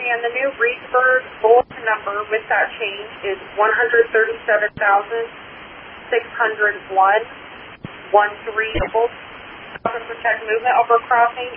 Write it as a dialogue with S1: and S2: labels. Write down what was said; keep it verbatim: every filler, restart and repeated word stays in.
S1: And the new Reedsburg bulletin number with that change is one hundred thirty-seven thousand six hundred one one three. Protect movement over crossing